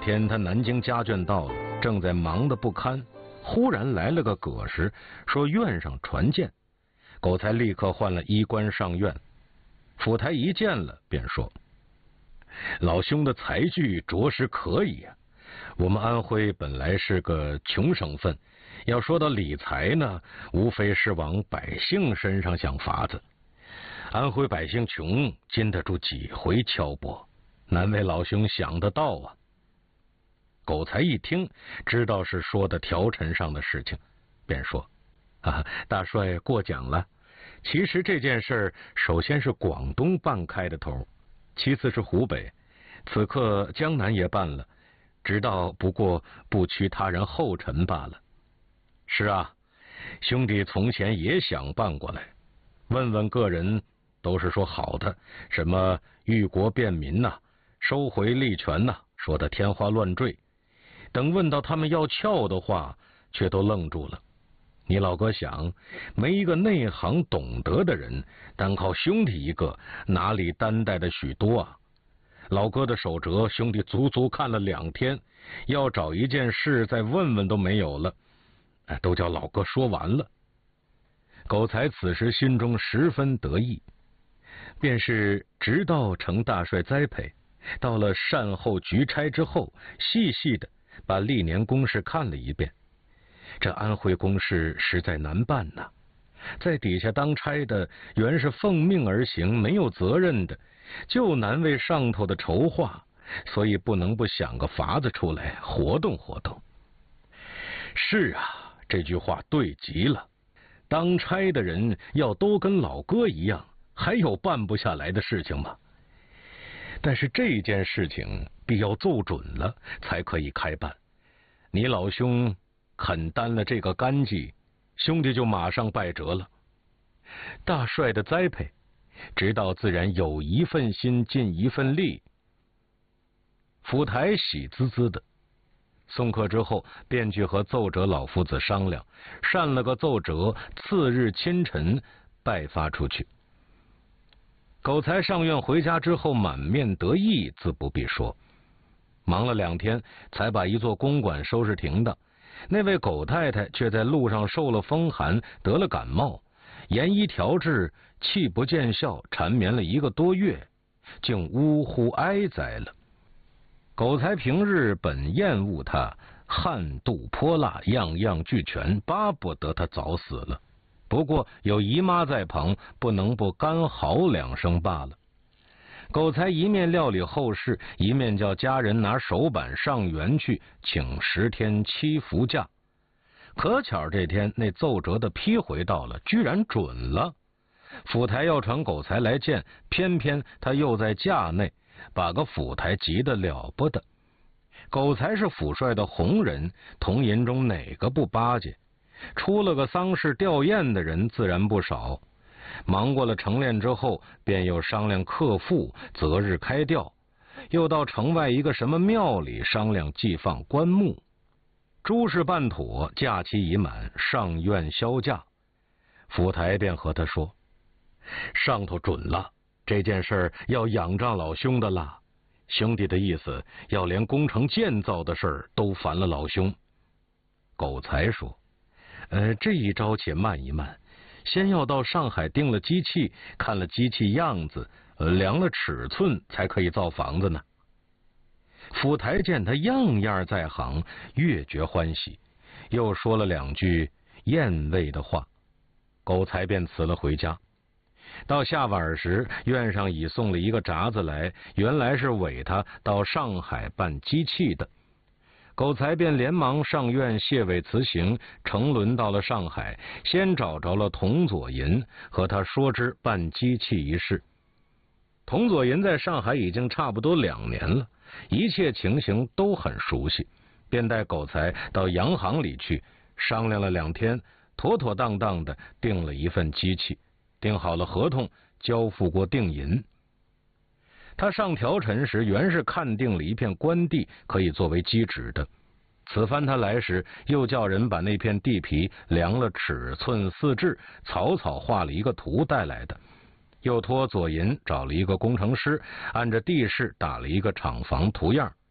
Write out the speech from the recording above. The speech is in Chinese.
天他南京家眷到了，正在忙得不堪，忽然来了个葛氏，说院上传见。狗才立刻换了衣冠上院。府台一见了，便说：“老兄的才具着实可以啊。我们安徽本来是个穷省份，要说到理财呢，无非是往百姓身上想法子。安徽百姓穷，经得住几回敲钵，难为老兄想得到啊。”狗才一听，知道是说的条陈上的事情，便说：“大帅过奖了。其实这件事首先是广东办开的头，其次是湖北，此刻江南也办了，直到不过不屈他人后尘罢了。是啊，兄弟从前也想办过来，问问个人都是说好的，什么欲国便民呐，收回利权呐，说的天花乱坠。等问到他们要撬的话，却都愣住了。你老哥想，没一个内行懂得的人，单靠兄弟一个，哪里担待的许多啊？老哥的手折，兄弟足足看了2天，要找一件事再问问都没有了。都叫老哥说完了。狗才此时心中十分得意，便是直到承大帅栽培，到了善后局差之后，细细的把历年公事看了一遍。这安徽公事实在难办呐，在底下当差的原是奉命而行，没有责任的，就难为上头的筹划，所以不能不想个法子出来活动活动。是啊，这句话对极了，当差的人要都跟老哥一样，还有办不下来的事情吗？但是这件事情必要奏准了才可以开办，你老兄肯担了这个干系，兄弟就马上拜折了。大帅的栽培，直到自然有一份心尽一份力。府台喜滋滋的，送客之后便去和奏折老夫子商量，善了个奏折，次日清晨拜发出去。狗才上院回家之后满面得意，自不必说，忙了2天才把一座公馆收拾停当。那位狗太太却在路上受了风寒，得了感冒，研医调治，气不见效，缠绵了1个多月，竟呜呼哀哉了。狗才平日本厌恶他，悍妒泼辣，样样俱全，巴不得他早死了。不过有姨妈在旁，不能不干嚎2声罢了。狗才一面料理后事，一面叫家人拿手板上园去请10天7伏假。可巧这天那奏折的批回到了，居然准了。府台要传狗才来见，偏偏他又在假内，把个府台急得了不得。狗才是府帅的红人，同营中哪个不巴结？出了个丧事吊唁的人自然不少。忙过了成殓之后，便又商量克父，择日开吊，又到城外一个什么庙里商量祭放棺木。诸事办妥，假期已满，上院销假。府台便和他说：“上头准了，这件事要仰仗老兄的啦。兄弟的意思，要连工程建造的事都烦了老兄。”狗才说：“这一招且慢一慢，先要到上海订了机器，看了机器样子，量了尺寸，才可以造房子呢。”府台见他样样在行，越觉欢喜，又说了2句艳味的话，狗才便辞了回家。到下晚时，院上已送了一个札子来，原来是委他到上海办机器的。狗才便连忙上院谢委辞行，乘轮到了上海，先找着了童佐银，和他说之办机器一事。童佐银在上海已经差不多2年了，一切情形都很熟悉，便带狗才到洋行里去商量了2天，妥妥当当的订了一份机器，订好了合同，交付过定银。他上条陈时原是看定了一片官地，可以作为基址的。此番他来时，又叫人把那片地皮量了尺寸4至，草草画了一个图带来的。又托左银找了一个工程师，按着地势打了一个厂房图样，